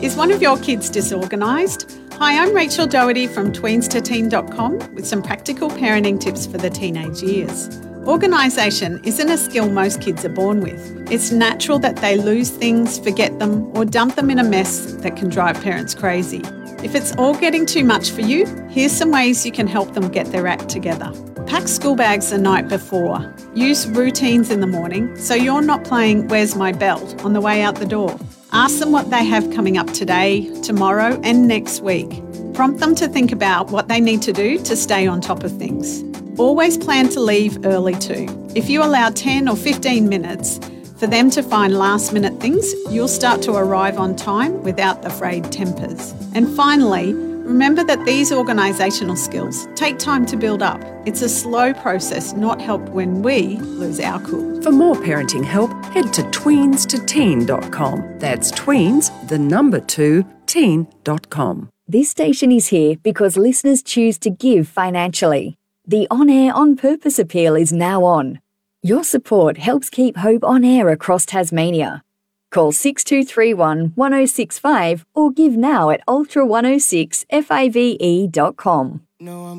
Is one of your kids disorganised? Hi, I'm Rachel Doherty from tweens2teen.com with some practical parenting tips for the teenage years. Organisation isn't a skill most kids are born with. It's natural that they lose things, forget them, or dump them in a mess that can drive parents crazy. If it's all getting too much for you, here's some ways you can help them get their act together. Pack school bags the night before. Use routines in the morning so you're not playing Where's My Belt on the way out the door. Ask them what they have coming up today, tomorrow, and next week. Prompt them to think about what they need to do to stay on top of things. Always plan to leave early too. If you allow 10 or 15 minutes for them to find last-minute things, you'll start to arrive on time without the frayed tempers. And finally, remember that these organisational skills take time to build up. It's a slow process, not helped when we lose our cool. For more parenting help, head to tweens2teen.com. That's tweens, the number 2, teen.com. This station is here because listeners choose to give financially. The On Air On Purpose appeal is now on. Your support helps keep Hope on air across Tasmania. Call 6231 1065 or give now at ultra106fave.com.